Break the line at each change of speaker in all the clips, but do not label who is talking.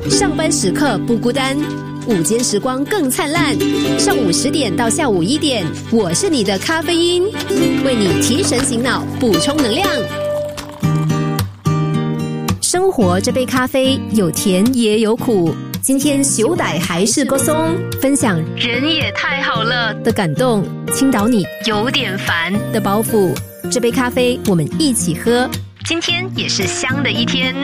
上班时刻不孤单，午间时光更灿烂。上午10点到下午1点，我是你的咖啡因，为你提神醒脑，补充能量。生活这杯咖啡有甜也有苦，今天小歹还是个松，分享人也太好了的感动，倾倒你有点烦的包袱。这杯咖啡我们一起喝，今天也是香的一天。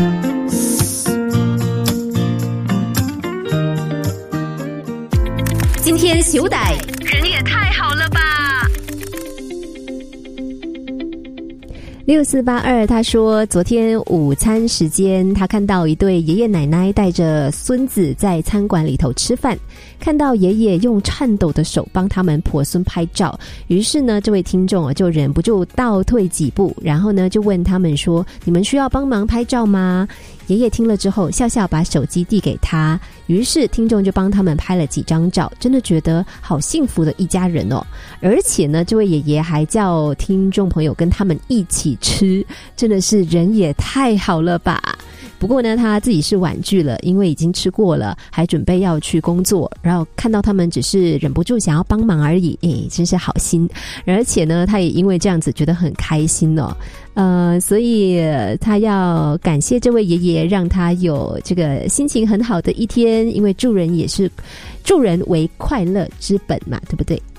今天小歹人也太好了吧。6482他说，昨天午餐时间他看到一对爷爷奶奶带着孙子在餐馆里头吃饭，看到爷爷用颤抖的手帮他们婆孙拍照，于是呢这位听众就忍不住倒退几步，然后呢就问他们说，你们需要帮忙拍照吗？爷爷听了之后笑笑把手机递给他，于是听众就帮他们拍了几张照，真的觉得好幸福的一家人哦。而且呢这位爷爷还叫听众朋友跟他们一起吃，真的是人也太好了吧。不过呢他自己是婉拒了，因为已经吃过了，还准备要去工作，然后看到他们只是忍不住想要帮忙而已，真是好心。而且呢他也因为这样子觉得很开心哦。所以他要感谢这位爷爷，让他有这个心情很好的一天，因为助人为快乐之本嘛，对不对？